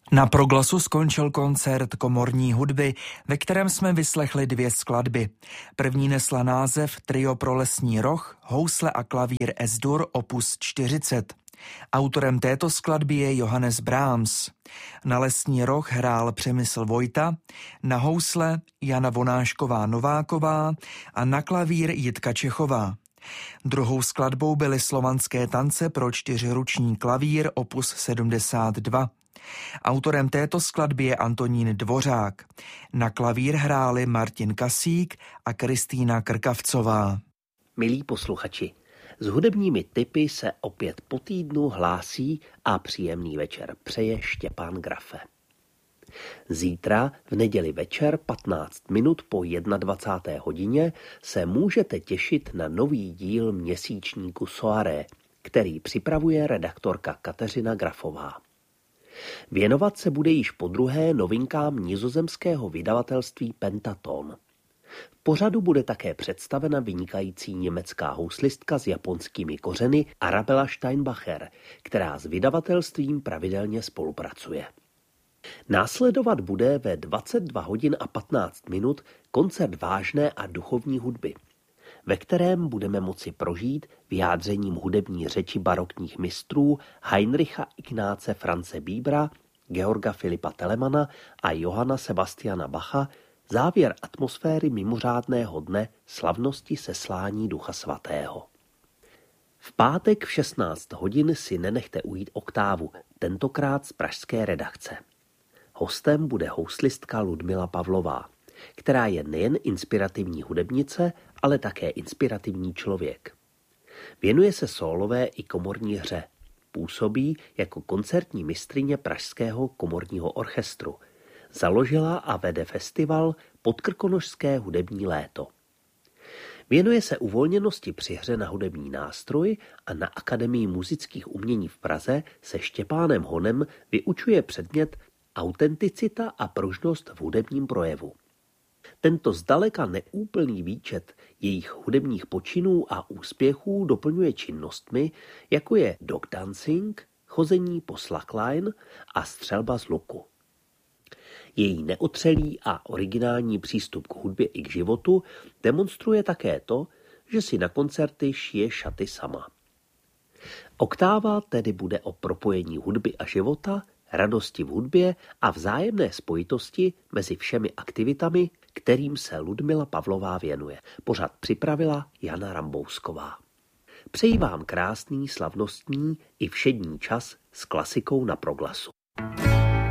Na Proglasu skončil koncert komorní hudby, ve kterém jsme vyslechli 2 skladby. První nesla název Trio pro lesní roh, housle a klavír S-dur opus 40. Autorem této skladby je Johannes Brahms. Na lesní roh hrál Přemysl Vojta, na housle Jana Vonášková-Nováková a na klavír Jitka Čechová. Druhou skladbou byly slovanské tance pro 4ruční klavír opus 72. Autorem této skladby je Antonín Dvořák. Na klavír hráli Martin Kasík a Kristýna Krkavcová. Milí posluchači, s hudebními tipy se opět po týdnu hlásí a příjemný večer přeje Štěpán Grafe. Zítra v neděli večer 15 minut po 21. hodině se můžete těšit na nový díl měsíčníku Soirée, který připravuje redaktorka Kateřina Grafová. Věnovat se bude již podruhé novinkám nizozemského vydavatelství Pentaton. V pořadu bude také představena vynikající německá houslistka s japonskými kořeny Arabella Steinbacher, která s vydavatelstvím pravidelně spolupracuje. Následovat bude ve 22 hodin a 15 minut koncert vážné a duchovní hudby, ve kterém budeme moci prožít vyjádřením hudební řeči barokních mistrů Heinricha Ignáce Franze Bíbra, Georga Filipa Telemana a Johanna Sebastiana Bacha závěr atmosféry mimořádného dne slavnosti seslání Ducha Svatého. V pátek v 16 hodin si nenechte ujít oktávu, tentokrát z pražské redakce. Hostem bude houslistka Ludmila Pavlová, která je nejen inspirativní hudebnice, ale také inspirativní člověk. Věnuje se sólové i komorní hře. Působí jako koncertní mistryně Pražského komorního orchestru. Založila a vede festival Podkrkonošské hudební léto. Věnuje se uvolněnosti při hře na hudební nástroj a na Akademii muzických umění v Praze se Štěpánem Honem vyučuje předmět Autenticita a pružnost v hudebním projevu. Tento zdaleka neúplný výčet jejich hudebních počinů a úspěchů doplňuje činnostmi, jako je dog dancing, chození po slackline a střelba z luku. Její neotřelý a originální přístup k hudbě i k životu demonstruje také to, že si na koncerty šije šaty sama. Oktáva tedy bude o propojení hudby a života, radosti v hudbě a vzájemné spojitosti mezi všemi aktivitami, kterým se Ludmila Pavlová věnuje. Pořad připravila Jana Rambousková. Přeji vám krásný, slavnostní i všední čas s klasikou na Proglasu.